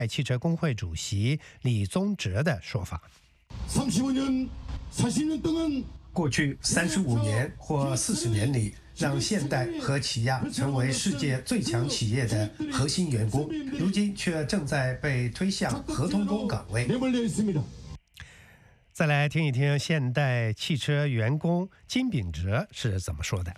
汽车工会主席李宗哲的说法。过去35年或40年里，让现代和起亚成为世界最强企业的核心员工，如今却正在被推向合同工岗位。再来听一听现代汽车员工金秉哲是怎么说的。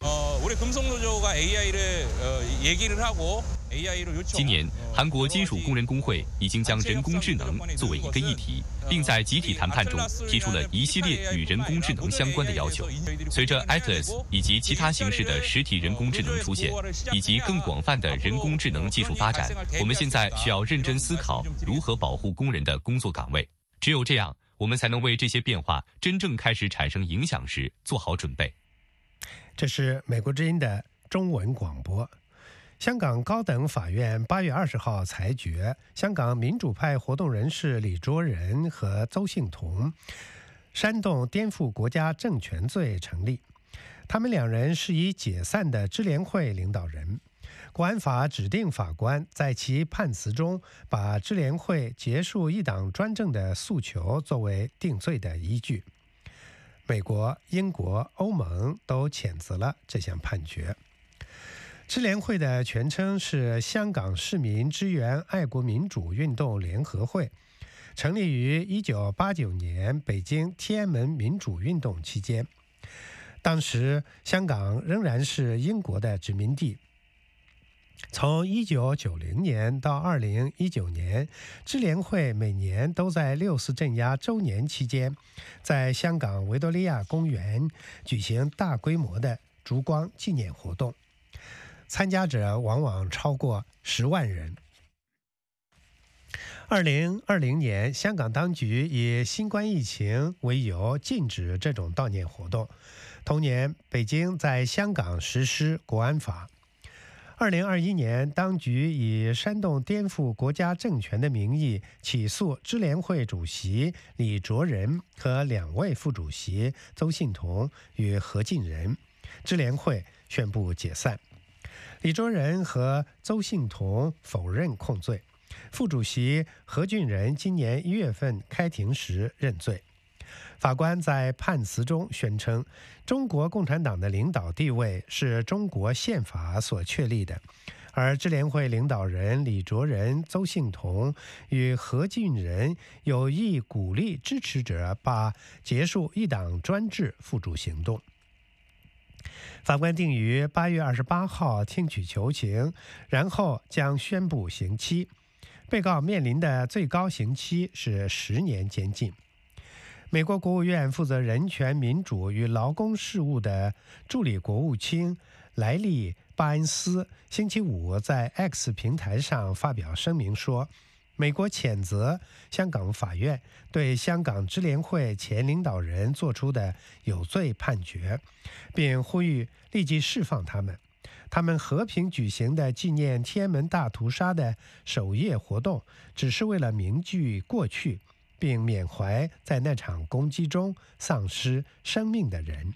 今年，韩国金属工人工会已经将人工智能作为一个议题，并在集体谈判中提出了一系列与人工智能相关的要求。随着 Atlas 以及其他形式的实体人工智能出现，以及更广泛的人工智能技术发展，我们现在需要认真思考如何保护工人的工作岗位。只有这样，我们才能为这些变化真正开始产生影响时做好准备。 这是美国之音的中文广播。香港高等法院8月20号裁决，香港民主派活动人士李卓人和邹幸彤煽动颠覆国家政权罪成立。他们两人是已解散的支联会领导人。国安法指定法官在其判词中把支联会结束一党专政的诉求作为定罪的依据。美国、英国、欧盟都谴责了这项判决。支联会的全称是香港市民支援爱国民主运动联合会，成立于1989年北京天安门民主运动期间。当时香港仍然是英国的殖民地。从1990年到2019年，支联会每年都在6·4镇压周年期间，在香港维多利亚公园举行大规模的烛光纪念活动，参加者往往超过10万人。2020年，香港当局以新冠疫情为由禁止这种悼念活动。同年，北京在香港实施国安法。2021年，当局以煽动颠覆国家政权的名义起诉支联会主席李卓人和2位副主席邹幸彤与何敬仁，支联会宣布解散。李卓人和邹幸彤否认控罪，副主席何俊仁今年1月份开庭时认罪。法官在判词中宣称，中国共产党的领导地位是中国宪法所确立的，而支联会领导人李卓人、邹幸彤与何俊仁有意鼓励支持者把结束一党专制付诸行动。法官定于8月28号听取求情，然后将宣布刑期。被告面临的最高刑期是10年监禁。美国国务院负责人权、民主与劳工事务的助理国务卿莱利·巴恩斯星期五在 X 平台上发表声明说，美国谴责香港法院对香港支联会前领导人作出的有罪判决，并呼吁立即释放他们。他们和平举行的纪念天安门大屠杀的首夜活动，只是为了铭记过去，并缅怀在那场攻击中丧失生命的人。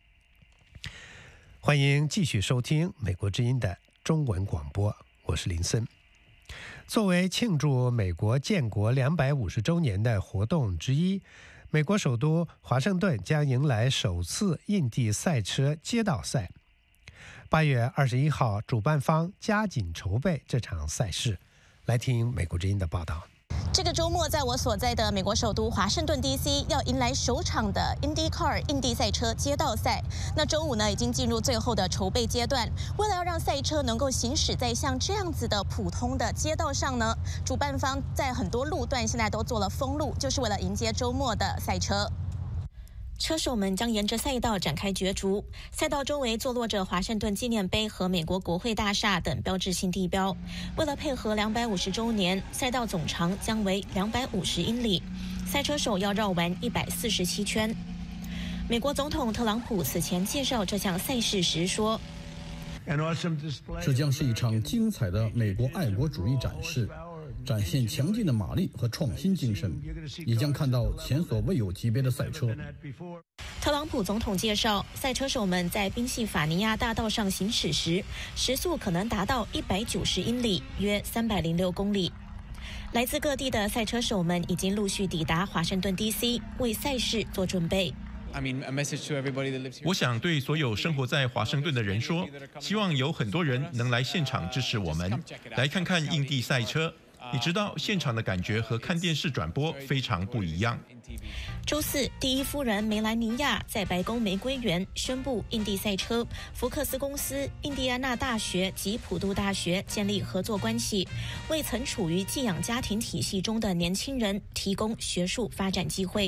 欢迎继续收听美国之音的中文广播，我是林森。作为庆祝美国建国250周年的活动之一，美国首都华盛顿将迎来首次印地赛车街道赛。8月21号，主办方加紧筹备这场赛事。来听美国之音的报道。 这个周末，在我所在的美国首都华盛顿 DC 要迎来首场的 IndyCar 印地赛车街道赛。那周五呢，已经进入最后的筹备阶段。为了要让赛车能够行驶在像这样子的普通的街道上呢，主办方在很多路段现在都做了封路，就是为了迎接周末的赛车。车手们将沿着赛道展开角逐，赛道周围坐落着华盛顿纪念碑和美国国会大厦等标志性地标。为了配合250周年，赛道总长将为250英里，赛车手要绕完147圈。美国总统特朗普此前介绍这项赛事时说， 这将是一场精彩的美国爱国主义展示，展现强劲的马力和创新精神，也将看到前所未有级别的赛车。 特朗普总统介绍，赛车手们在宾夕法尼亚大道上行驶时，时速可能达到190英里，约306公里。 来自各地的赛车手们已经陆续抵达华盛顿 DC， 为赛事做准备。 我想对所有生活在华盛顿的人说，希望有很多人能来现场支持我们，来看看印地赛车。你知道，现场的感觉和看电视转播非常不一样。 周四，第一夫人梅兰妮亚在白宫玫瑰园宣布，印地赛车、福克斯公司、印第安纳大学及普渡大学建立合作关系，为曾处于寄养家庭体系中的年轻人提供学术发展机会。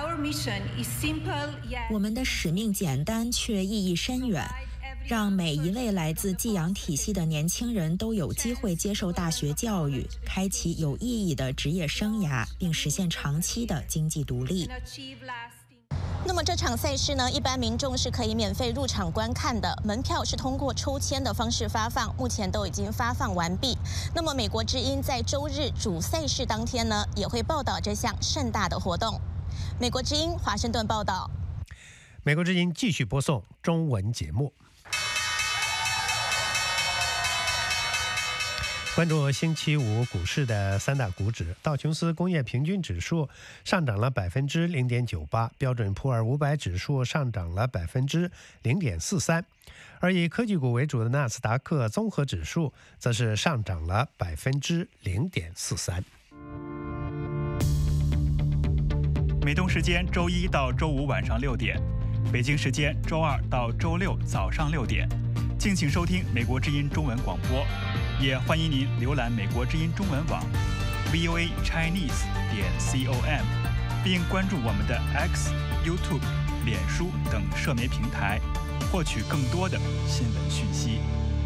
我们的使命简单却意义深远，让每一位来自寄养体系的年轻人都有机会接受大学教育，开启有意义的职业生涯，并实现长期的经济独立。 那么这场赛事呢，一般民众是可以免费入场观看的，门票是通过抽签的方式发放，目前都已经发放完毕。那么美国之音在周日主赛事当天呢，也会报道这项盛大的活动。美国之音华盛顿报道。 美国之音继续播送中文节目。关注星期五股市的三大股指，道琼斯工业平均指数上涨了 0.98%， 标准普尔500指数上涨了 0.43%， 而以科技股为主的纳斯达克综合指数则是上涨了 0.43%。 美东时间周一到周五晚上6点，北京时间周二到周六早上6点，敬请收听美国之音中文广播，也欢迎您浏览美国之音中文网 voachinese.com， 并关注我们的 X、YouTube、脸书等社媒平台，获取更多的新闻讯息。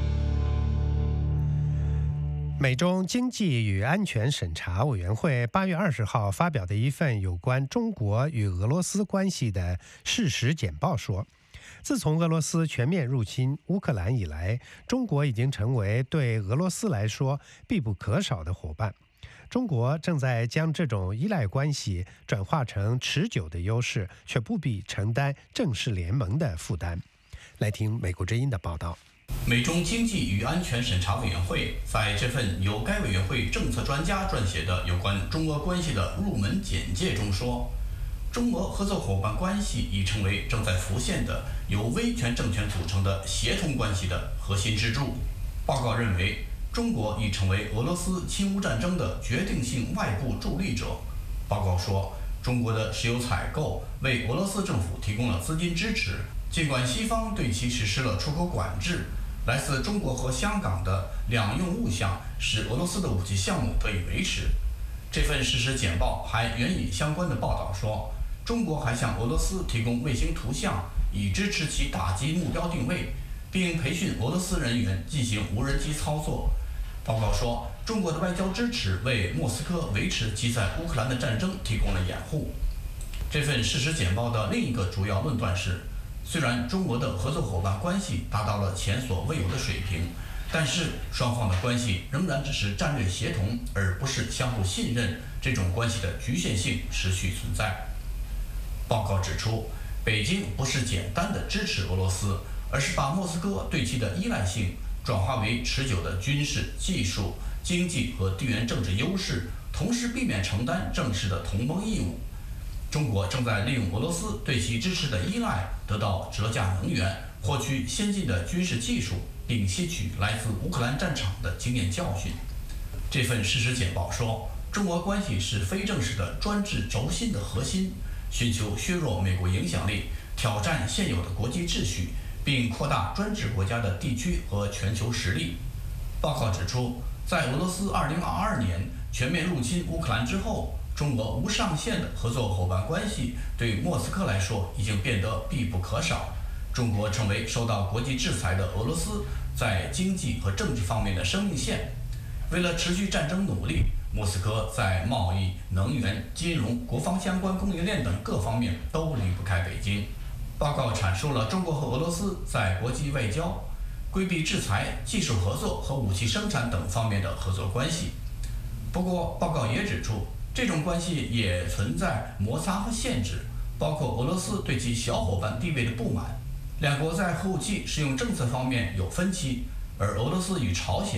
美中经济与安全审查委员会8月20号发表的一份有关中国与俄罗斯关系的事实简报说，自从俄罗斯全面入侵乌克兰以来，中国已经成为对俄罗斯来说必不可少的伙伴。中国正在将这种依赖关系转化成持久的优势，却不必承担正式联盟的负担。来听美国之音的报道。 美中经济与安全审查委员会在这份由该委员会政策专家撰写的有关中俄关系的入门简介中说，中俄合作伙伴关系已成为正在浮现的由威权政权组成的协同关系的核心支柱。报告认为，中国已成为俄罗斯侵乌战争的决定性外部助力者。报告说，中国的石油采购为俄罗斯政府提供了资金支持，尽管西方对其实施了出口管制。来自中国和香港的两用物项使俄罗斯的武器项目得以维持。这份事实简报还援引相关的报道说，中国还向俄罗斯提供卫星图像，以支持其打击目标定位，并培训俄罗斯人员进行无人机操作。报告说，中国的外交支持为莫斯科维持其在乌克兰的战争提供了掩护。这份事实简报的另一个主要论断是，虽然中俄的合作伙伴关系达到了前所未有的水平，但是双方的关系仍然只是战略协同，而不是相互信任。这种关系的局限性持续存在。报告指出，北京不是简单的支持俄罗斯，而是把莫斯科对其的依赖性转化为持久的军事、技术、经济和地缘政治优势，同时避免承担正式的同盟义务。中国正在利用俄罗斯对其支持的依赖，得到折价能源，获取先进的军事技术，并吸取来自乌克兰战场的经验教训。这份事实简报说，中俄关系是非正式的专制轴心的核心，寻求削弱美国影响力，挑战现有的国际秩序，并扩大专制国家的地区和全球实力。报告指出，在俄罗斯2022年全面入侵乌克兰之后，中俄无上限的合作伙伴关系对莫斯科来说已经变得必不可少。中国成为受到国际制裁的俄罗斯在经济和政治方面的生命线。为了持续战争努力，莫斯科在贸易、能源、金融、国防相关供应链等各方面都离不开北京。报告阐述了中国和俄罗斯在国际外交、规避制裁、技术合作和武器生产等方面的合作关系。不过，报告也指出，这种关系也存在摩擦和限制，包括俄罗斯对其小伙伴地位的不满。两国在核武器使用政策方面有分歧，而俄罗斯与朝鲜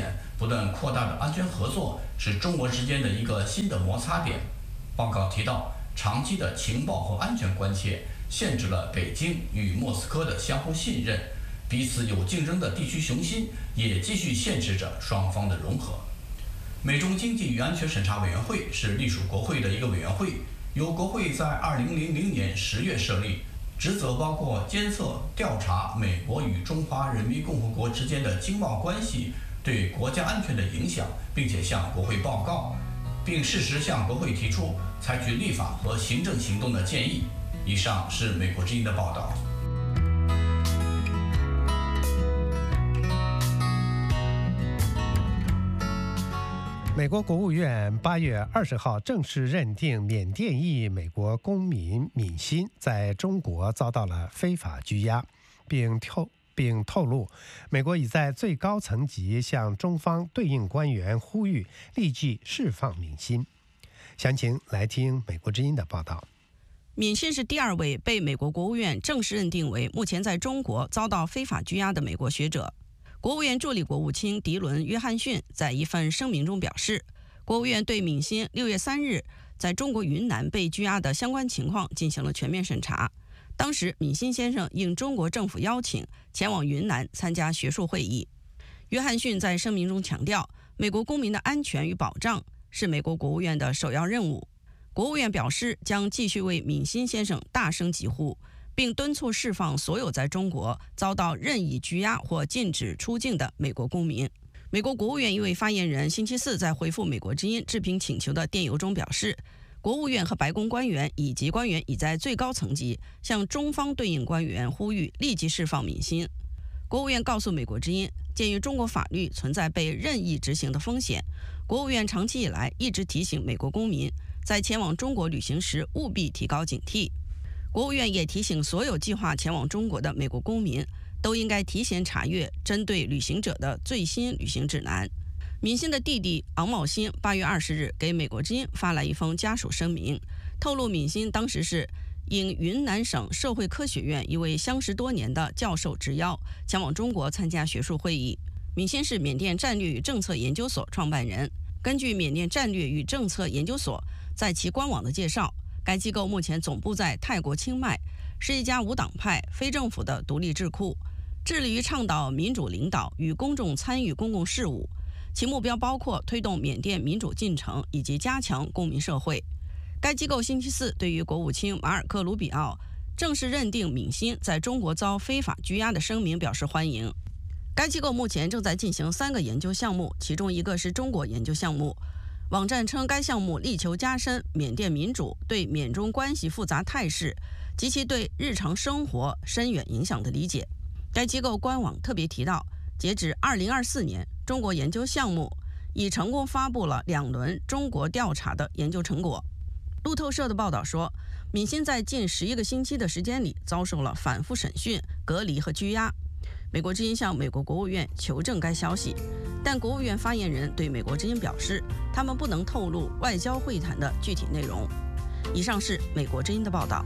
不断扩大的安全合作是中俄之间的一个新的摩擦点。报告提到，长期的情报和安全关切限制了北京与莫斯科的相互信任，彼此有竞争的地区雄心也继续限制着双方的融合。美中经济与安全审查委员会是隶属国会的一个委员会，由国会在2000年10月设立，职责包括监测、调查美国与中华人民共和国之间的经贸关系对国家安全的影响，并且向国会报告，并适时向国会提出采取立法和行政行动的建议。以上是美国之音的报道。 美国国务院8月20号正式认定缅甸裔美国公民敏欣在中国遭到了非法拘押，并透露，美国已在最高层级向中方对应官员呼吁立即释放敏欣。详情来听美国之音的报道。 敏欣是第2位被美国国务院正式认定为目前在中国遭到非法拘押的美国学者。国务院助理国务卿迪伦·约翰逊在一份声明中表示，国务院对敏欣6月3日在中国云南被拘押的相关情况进行了全面审查。当时，敏欣先生应中国政府邀请前往云南参加学术会议。约翰逊在声明中强调，美国公民的安全与保障是美国国务院的首要任务。国务院表示，将继续为敏欣先生大声疾呼，并敦促释放所有在中国遭到任意拘押或禁止出境的美国公民。美国国务院一位发言人星期四在回复美国之音置评请求的电邮中表示，国务院和白宫官员以及官员已在最高层级向中方对应官员呼吁立即释放敏欣。国务院告诉美国之音，鉴于中国法律存在被任意执行的风险，国务院长期以来一直提醒美国公民在前往中国旅行时务必提高警惕。国务院也提醒所有计划前往中国的美国公民都应该提前查阅针对旅行者的最新旅行指南。敏欣的弟弟昂茂新8月20日给美国之音发来一封家属声明，透露敏欣当时是应云南省社会科学院一位相识多年的教授之邀，前往中国参加学术会议。敏欣是缅甸战略与政策研究所创办人。根据缅甸战略与政策研究所在其官网的介绍，该机构目前总部在泰国清迈，是一家无党派、非政府的独立智库，致力于倡导民主领导与公众参与公共事务。其目标包括推动缅甸民主进程以及加强公民社会。该机构星期四对于国务卿马尔科·卢比奥正式认定敏欣在中国遭非法拘押的声明表示欢迎。该机构目前正在进行3个研究项目，其中一个是中国研究项目。网站称，该项目力求加深缅甸民主对缅中关系复杂态势及其对日常生活深远影响的理解。该机构官网特别提到，截至2024年，中国研究项目已成功发布了2轮中国调查的研究成果。路透社的报道说，敏欣在近11个星期的时间里遭受了反复审讯、隔离和拘押。美国之音向美国国务院求证该消息，但国务院发言人对美国之音表示，他们不能透露外交会谈的具体内容。以上是美国之音的报道。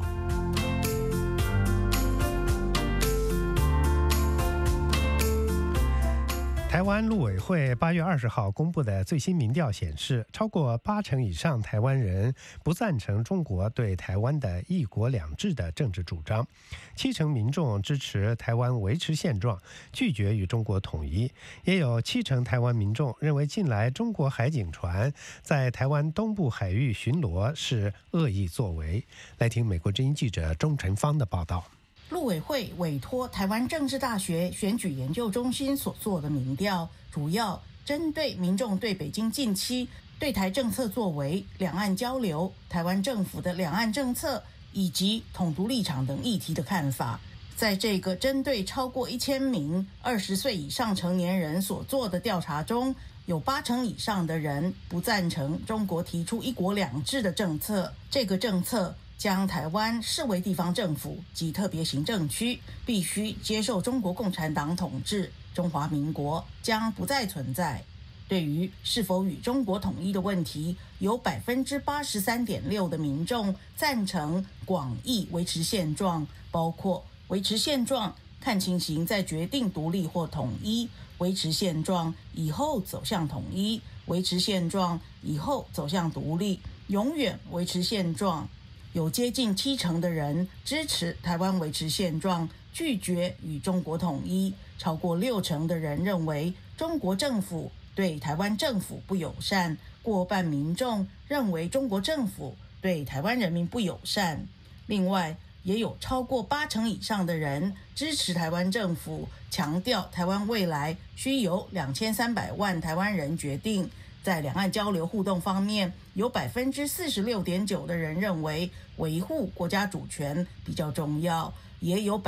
台湾陆委会8月20号公布的最新民调显示，超过80%以上台湾人不赞成中国对台湾的一国两制的政治主张，70%民众支持台湾维持现状，拒绝与中国统一，也有70%台湾民众认为近来中国海警船在台湾东部海域巡逻是恶意作为。来听美国之音记者钟晨芳的报道。 陆委会委托台湾政治大学选举研究中心所做的民调，主要针对民众对北京近期对台政策作为、两岸交流、台湾政府的两岸政策以及统独立场等议题的看法。在这个针对超过1000名20岁以上成年人所做的调查中，有80%以上的人不赞成中国提出一国两制的政策。这个政策将台湾视为地方政府及特别行政区，必须接受中国共产党统治，中华民国将不再存在。对于是否与中国统一的问题，有 83.6% 的民众赞成广义维持现状，包括维持现状、看情形再决定独立或统一、 维持现状，以后走向统一；维持现状，以后走向独立。永远维持现状。有接近70%的人支持台湾维持现状，拒绝与中国统一。超过60%的人认为中国政府对台湾政府不友善，过半民众认为中国政府对台湾人民不友善。另外，也有超过80%以上的人支持台湾政府，强调台湾未来需由2300万台湾人决定。在两岸交流互动方面，有46.9%的人认为维护国家主权比较重要，也有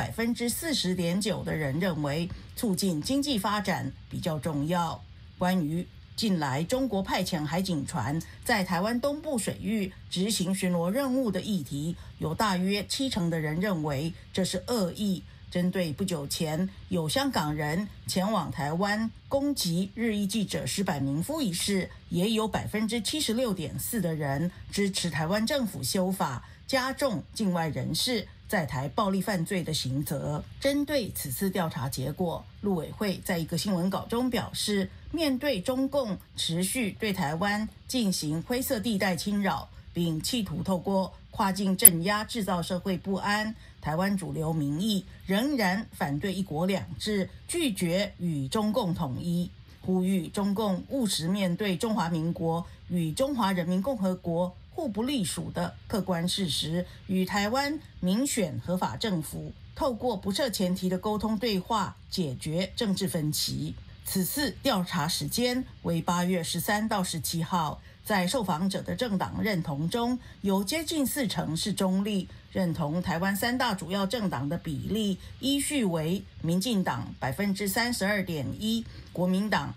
40.9%的人认为促进经济发展比较重要。关于近来中国派遣海警船在台湾东部水域执行巡逻任务的议题，有大约70%的人认为这是恶意。针对不久前有香港人前往台湾攻击日裔记者石坂民夫一事，也有76.4%的人支持台湾政府修法，加重境外人士在台暴力犯罪的刑责。针对此次调查结果，陆委会在一个新闻稿中表示，面对中共持续对台湾进行灰色地带侵扰，并企图透过跨境镇压制造社会不安，台湾主流民意仍然反对一国两制，拒绝与中共统一，呼吁中共务实面对中华民国与中华人民共和国互不隶属的客观事实，与台湾民选合法政府透过不设前提的沟通对话解决政治分歧。此次调查时间为8月13到17号。在受访者的政党认同中，有接近40%是中立，认同台湾3大主要政党的比例依序为民进党32.1%，国民党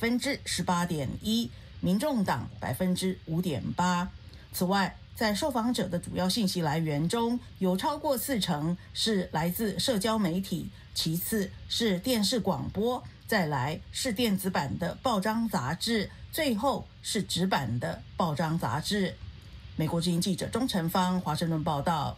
18.1%，民众党5.8%。此外，在受访者的主要信息来源中，有超过40%是来自社交媒体，其次是电视广播，再来是电子版的报章杂志，最后是纸版的报章杂志。美国之音记者钟成芳华盛顿报道。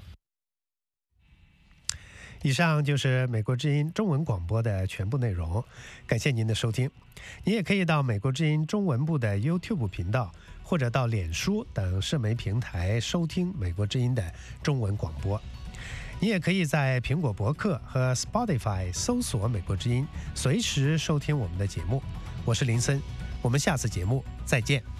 以上就是美国之音中文广播的全部内容，感谢您的收听。你也可以到美国之音中文部的 YouTube 频道，或者到脸书等社媒平台收听美国之音的中文广播。你也可以在苹果博客和 Spotify 搜索美国之音，随时收听我们的节目。我是林森，我们下次节目再见。